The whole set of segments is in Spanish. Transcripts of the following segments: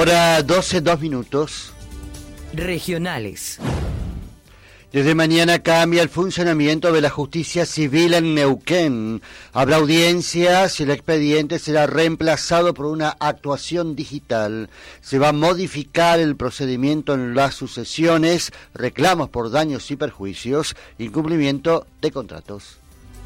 Hora 12, 2 minutos. Regionales. Desde mañana cambia el funcionamiento de la justicia civil en Neuquén. Habrá audiencias y el expediente será reemplazado por una actuación digital. Se va a modificar el procedimiento en las sucesiones, reclamos por daños y perjuicios, incumplimiento de contratos.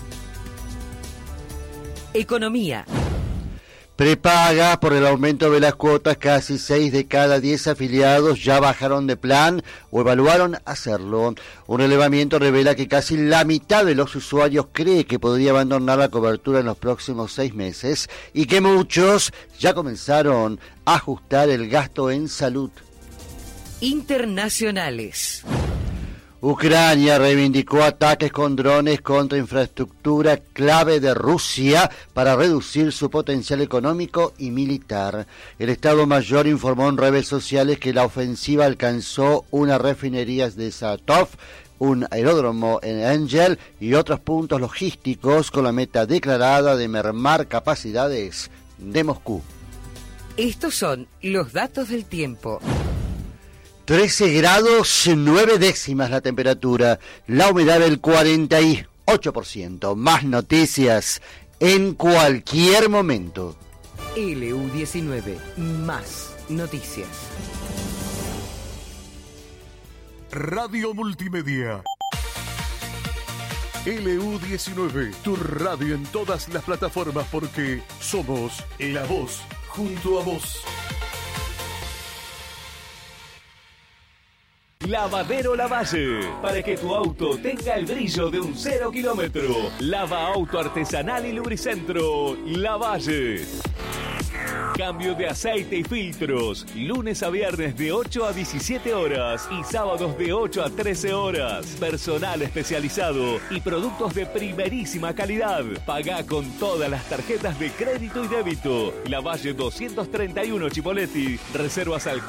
Economía. Prepaga por el aumento de las cuotas, casi 6 de cada 10 afiliados ya bajaron de plan o evaluaron hacerlo. Un relevamiento revela que casi la mitad de los usuarios cree que podría abandonar la cobertura en los próximos 6 meses y que muchos ya comenzaron a ajustar el gasto en salud. Internacionales. Ucrania reivindicó ataques con drones contra infraestructura clave de Rusia para reducir su potencial económico y militar. El Estado Mayor informó en redes sociales que la ofensiva alcanzó una refinería de Saratov, un aeródromo en Engel y otros puntos logísticos con la meta declarada de mermar capacidades de Moscú. Estos son los datos del tiempo. 13 grados 9 décimas la temperatura, la humedad del 48%. Más noticias en cualquier momento. LU19, más noticias. Radio Multimedia. LU19, tu radio en todas las plataformas porque somos la voz junto a vos. Lavadero Lavalle, para que tu auto tenga el brillo de un 0 kilómetro. Lava auto artesanal y lubricentro Lavalle. Cambio de aceite y filtros, lunes a viernes de 8 a 17 horas y sábados de 8 a 13 horas. Personal especializado y productos de primerísima calidad. Pagá con todas las tarjetas de crédito y débito. Lavalle 231 Chipoleti. Reservas al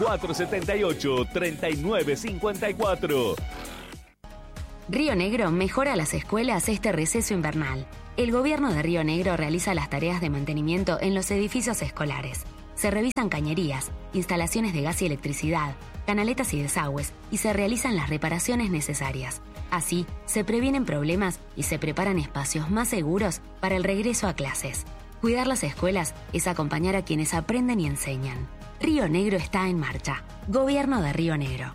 478-3954. Río Negro mejora las escuelas este receso invernal. El gobierno de Río Negro realiza las tareas de mantenimiento en los edificios escolares. Se revisan cañerías, instalaciones de gas y electricidad, canaletas y desagües y se realizan las reparaciones necesarias. Así, se previenen problemas y se preparan espacios más seguros para el regreso a clases. Cuidar las escuelas es acompañar a quienes aprenden y enseñan. Río Negro está en marcha. Gobierno de Río Negro.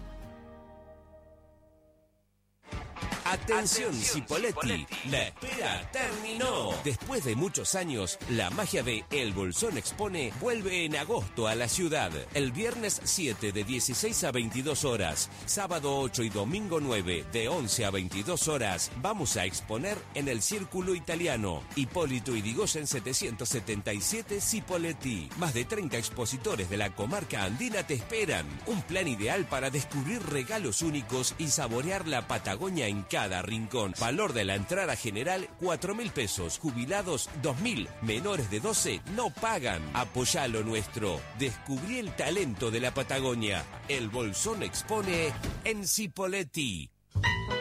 Atención Cipolletti, la espera terminó. Después de muchos años, la magia de El Bolsón Expone vuelve en agosto a la ciudad. El viernes 7 de 16 a 22 horas, sábado 8 y domingo 9 de 11 a 22 horas, vamos a exponer en el Círculo Italiano. Hipólito Yrigoyen 777 Cipolletti. Más de 30 expositores de la comarca andina te esperan. Un plan ideal para descubrir regalos únicos y saborear la Patagonia en cada rincón. Valor de la entrada general 4.000 pesos. Jubilados 2.000. Menores de 12 no pagan. Apoyá lo nuestro. Descubrí el talento de la Patagonia. El Bolsón Expone en Cipolletti.